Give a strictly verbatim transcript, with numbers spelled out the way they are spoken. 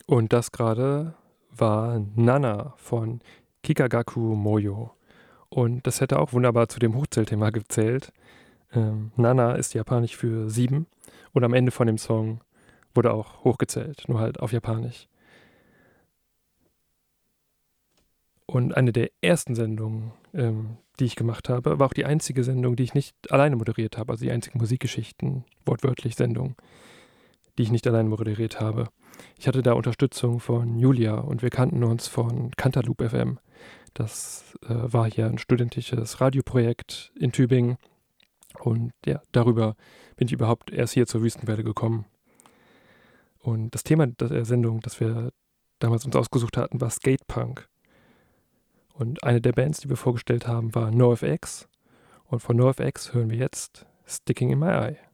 Und das gerade war Nana von Kikagaku Moyo. Und das hätte auch wunderbar zu dem Hochzählthema gezählt. Ähm, Nana ist japanisch für sieben. Und am Ende von dem Song wurde auch hochgezählt, nur halt auf Japanisch. Und eine der ersten Sendungen, ähm, die ich gemacht habe, war auch die einzige Sendung, die ich nicht alleine moderiert habe. Also die einzige Musikgeschichten, wortwörtlich Sendung, die ich nicht alleine moderiert habe. Ich hatte da Unterstützung von Julia und wir kannten uns von Cantaloupe F M. Das äh, war hier ein studentisches Radioprojekt in Tübingen. Und ja, darüber bin ich überhaupt erst hier zur Wüstenwelle gekommen. Und das Thema der Sendung, das wir damals uns ausgesucht hatten, war Skatepunk. Und eine der Bands, die wir vorgestellt haben, war NoFX. Und von NoFX hören wir jetzt Sticking in My Eye.